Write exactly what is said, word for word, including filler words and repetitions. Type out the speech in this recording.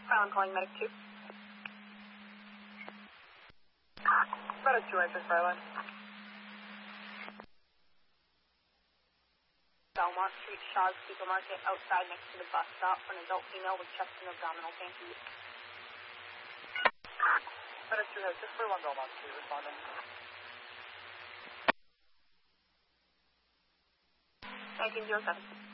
Island calling medic two. Medic two, answer for Island. Belmont Street, Shaw's Supermarket, outside next to the bus stop for an adult female with chest and abdominal pain. Medic two has six four one Belmont Street, responding. nineteen oh seven.